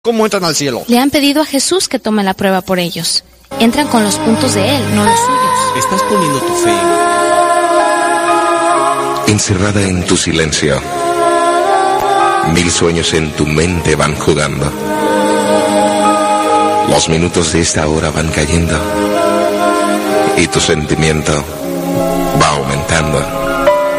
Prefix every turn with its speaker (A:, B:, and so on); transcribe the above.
A: ¿Cómo entran al cielo?
B: Le han pedido a Jesús que tome la prueba por ellos. Entran con los puntos de Él, no los suyos.
A: Estás poniendo tu fe en...
C: Encerrada en tu silencio, 1000 sueños en tu mente van jugando. Los minutos de esta hora van cayendo y tu sentimiento va aumentando.